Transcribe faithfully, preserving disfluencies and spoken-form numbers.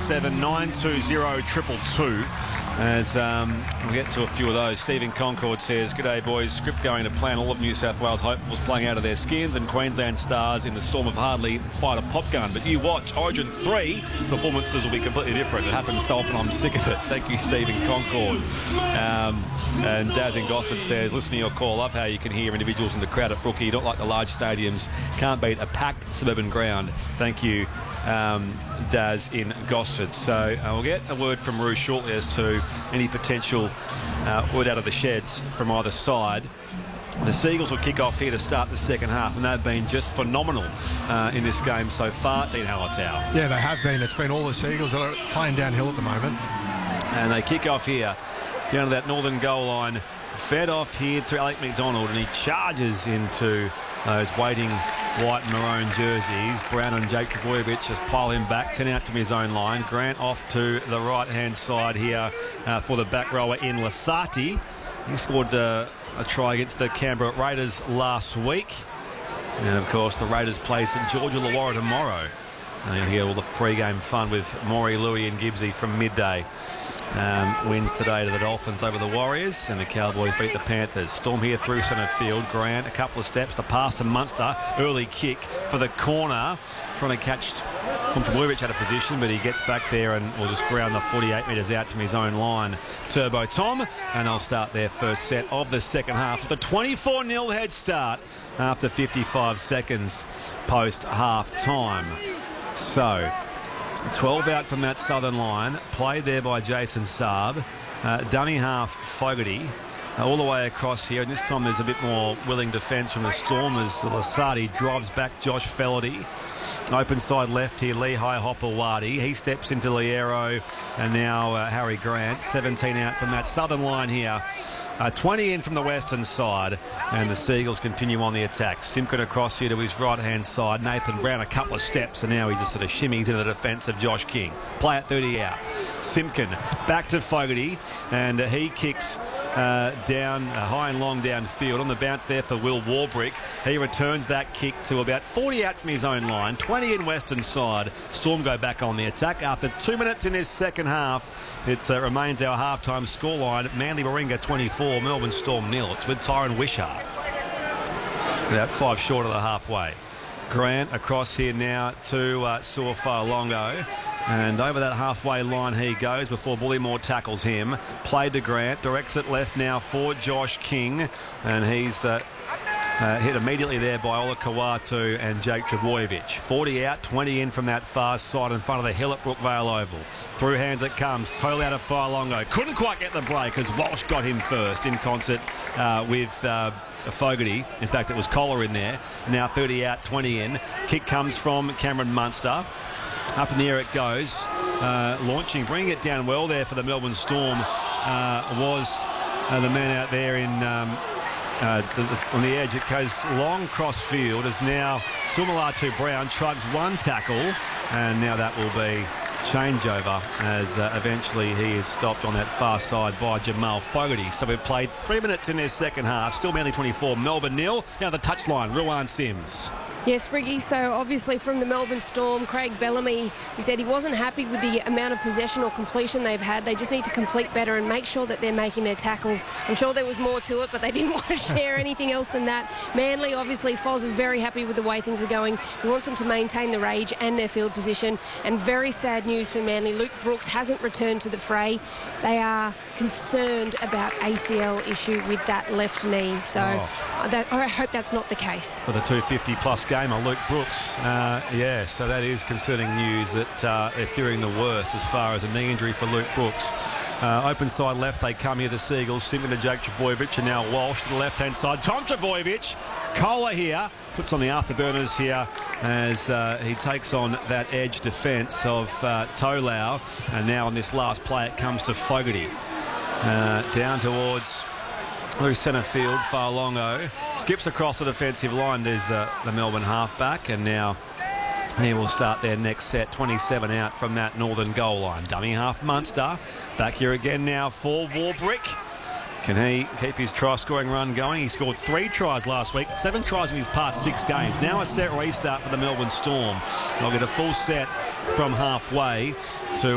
seven nine two zero triple two. As um, we'll get to a few of those. Stephen Concord says, "G'day boys, script going to plan. All of New South Wales hopefuls playing out of their skins and Queensland stars in the storm of hardly fight a pop gun. But you watch Origin three, performances will be completely different. It happens so often, I'm sick of it." Thank you, Stephen Concord. Um, and Daz in Gosford says, "Listen to your call. Love how you can hear individuals in the crowd at Brookie. Don't like the large stadiums. Can't beat a packed suburban ground." Thank you, um, Daz in Gosford. So uh, we'll get a word from Roo shortly as to any potential uh, word out of the sheds from either side. The Seagulls will kick off here to start the second half, and they've been just phenomenal uh, in this game so far, Dean Hallertau. Yeah, they have been. It's been all the Seagulls that are playing downhill at the moment. And they kick off here down to that northern goal line, fed off here to Alec McDonald, and he charges into those waiting white and maroon jerseys. Brown and Jake Trbojevic just pile him back, ten out from his own line. Grant off to the right-hand side here uh, for the back rower in Lasati. He scored uh, a try against the Canberra Raiders last week. And, of course, the Raiders play St George Illawarra tomorrow. And you'll hear all the pre-game fun with Maury, Louis and Gibbsy from midday. Um, wins today to the Dolphins over the Warriors, and the Cowboys beat the Panthers. Storm here through centre field. Grant, a couple of steps, the pass to Munster. Early kick for the corner. Trying to catch Trbojevic out of position, but he gets back there and will just ground the forty-eight metres out from his own line. Turbo Tom, and they'll start their first set of the second half with a twenty-four nil head start after fifty-five seconds post half time. So twelve out from that southern line, played there by Jason Saab. Uh, dummy half Fogarty uh, all the way across here, and this time there's a bit more willing defence from the Storm as Lasati drives back Josh Fellerty. Open side left here, Lehigh Hopewadi. He steps into Liero, and now uh, Harry Grant. seventeen out from that southern line here. Uh, twenty in from the western side, and the Seagulls continue on the attack. Simpkin across here to his right-hand side. Nathan Brown a couple of steps, and now he just sort of shimmies into the defence of Josh King. Play at thirty out. Simpkin back to Fogarty, and uh, he kicks uh, down uh, high and long downfield. On the bounce there for Will Warbrick. He returns that kick to about forty out from his own line. twenty in western side. Storm go back on the attack. After two minutes in this second half, it uh, remains our halftime scoreline. Manly Warringah twenty-four, Melbourne Storm nil. It's with Tyron Wishart. About five short of the halfway. Grant across here now to uh, Suafa-Longo. And over that halfway line he goes before Bullymore tackles him. Played to Grant, directs it left now for Josh King. And he's uh, uh, hit immediately there by Ola Kawatu and Jake Trbojevic. forty out, twenty in from that far side in front of the hill at Brookvale Oval. Through hands it comes, total out of Fire-Longo. Couldn't quite get the break as Walsh got him first in concert uh, with uh, Fogarty. In fact, it was Kohler in there. Now thirty out, twenty in. Kick comes from Cameron Munster. Up in the air it goes. Uh, launching, bringing it down well there for the Melbourne Storm uh, was uh, the man out there in um, uh, the, the, on the edge. It goes long cross field as now Tumalatu Brown shrugs one tackle, and now that will be changeover as uh, eventually he is stopped on that far side by Jamal Fogarty. So we've played three minutes in their second half. Still Manly twenty-four, Melbourne nil. Now the touchline, Ruan Sims. Yes, Briggy, so obviously from the Melbourne Storm, Craig Bellamy, he said he wasn't happy with the amount of possession or completion they've had. They just need to complete better and make sure that they're making their tackles. I'm sure there was more to it, but they didn't want to share anything else than that. Manly, obviously, Foz is very happy with the way things are going. He wants them to maintain the rage and their field position. And very sad news for Manly. Luke Brooks hasn't returned to the fray. They are concerned about A C L issue with that left knee. So oh. that, I hope that's not the case. For the two fifty plus gamer, Luke Brooks. Uh, yeah, so that is concerning news that uh, they're fearing the worst as far as a knee injury for Luke Brooks. Uh, open side left, they come here, the Seagulls. Simpson to Jake Trbojevic, and now Walsh to the left-hand side. Tom Trbojevic, Kohler here, puts on the afterburners here as uh, he takes on that edge defence of uh, Tolau. And now on this last play, it comes to Fogarty. Uh, down towards through centre field, Far-Longo. Skips across the defensive line. There's uh, the Melbourne halfback, and now he will start their next set. twenty-seven out from that northern goal line. Dummy half Munster. Back here again now for Warbrick. Can he keep his try-scoring run going? He scored three tries last week, seven tries in his past six games. Now a set restart for the Melbourne Storm. They'll get a full set from halfway to